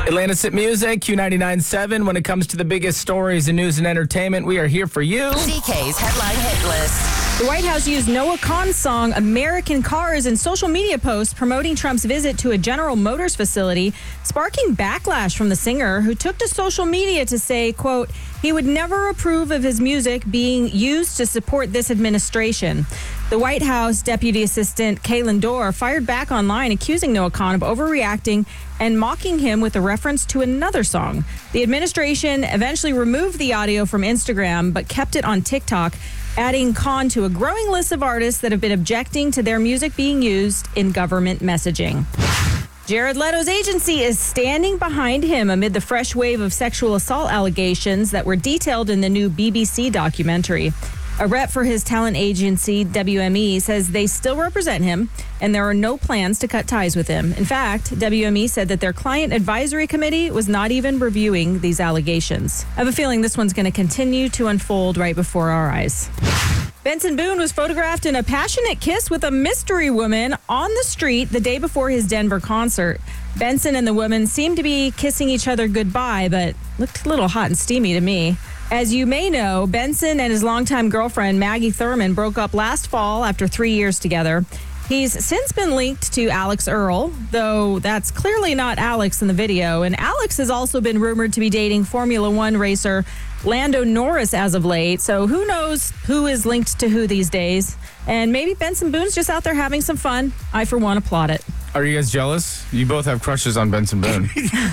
Atlantis Hit Music, Q99.7. When it comes to the biggest stories in news and entertainment, we are here for you. CK's Headline Hit List. The White House used Noah Kahan's song American Cars in social media posts promoting Trump's visit to a General Motors facility, sparking backlash from the singer, who took to social media to say, quote, he would never approve of his music being used to support this administration. The White House Deputy Assistant Kaylin Dorr fired back online, accusing Noah Kahan of overreacting and mocking him with a reference to another song. The administration eventually removed the audio from Instagram, but kept it on TikTok, adding Kahan to a growing list of artists that have been objecting to their music being used in government messaging. Jared Leto's agency is standing behind him amid the fresh wave of sexual assault allegations that were detailed in the new BBC documentary. A rep for his talent agency, WME, says they still represent him and there are no plans to cut ties with him. In fact, WME said that their client advisory committee was not even reviewing these allegations. I have a feeling this one's going to continue to unfold right before our eyes. Benson Boone was photographed in a passionate kiss with a mystery woman on the street the day before his Denver concert. Benson and the woman seemed to be kissing each other goodbye, but looked a little hot and steamy to me. As you may know, Benson and his longtime girlfriend, Maggie Thurman, broke up last fall after 3 years together. He's since been linked to Alex Earl, though that's clearly not Alex in the video. And Alex has also been rumored to be dating Formula One racer Lando Norris as of late. So who knows who is linked to who these days. And maybe Benson Boone's just out there having some fun. I, for one, applaud it. Are you guys jealous? You both have crushes on Benson Boone.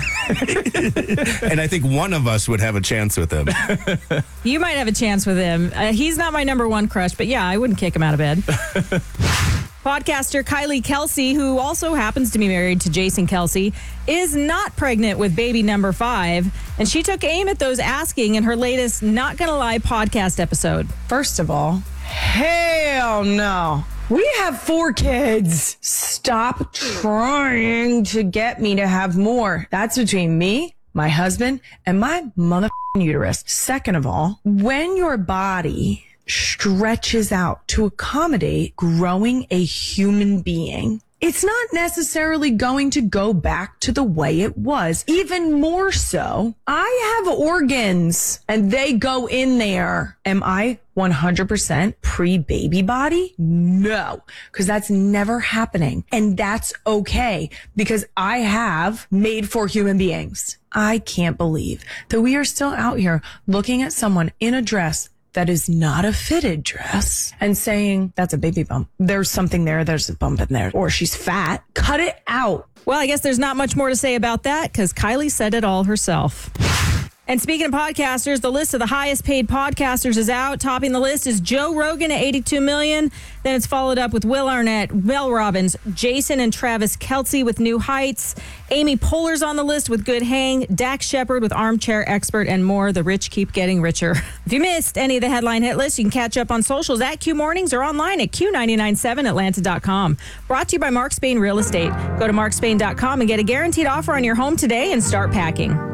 And I think one of us would have a chance with him. You might have a chance with him. He's not my number one crush, but yeah, I wouldn't kick him out of bed. Podcaster Kylie Kelsey, who also happens to be married to Jason Kelsey, is not pregnant with baby number 5. And she took aim at those asking in her latest Not Gonna Lie podcast episode. First of all, hell no. We have 4 kids. Stop trying to get me to have more. That's between me, my husband, and my motherfucking uterus. Second of all, when your body stretches out to accommodate growing a human being, it's not necessarily going to go back to the way it was. Even more so, I have organs and they go in there. Am I 100% pre-baby body? No, because that's never happening. And that's okay because I have made for human beings. I can't believe that we are still out here looking at someone in a dress that is not a fitted dress and saying, that's a baby bump. There's something there. There's a bump in there. Or she's fat. Cut it out. Well, I guess there's not much more to say about that because Kylie said it all herself. And speaking of podcasters, the list of the highest paid podcasters is out. Topping the list is Joe Rogan at $82 million. Then it's followed up with Will Arnett, Mel Robbins, Jason and Travis Kelce with New Heights. Amy Poehler's on the list with Good Hang, Dax Shepard with Armchair Expert, and more. The rich keep getting richer. If you missed any of the headline hit lists, you can catch up on socials at Q Mornings or online at Q997Atlanta.com. Brought to you by Mark Spain Real Estate. Go to markspain.com and get a guaranteed offer on your home today and start packing.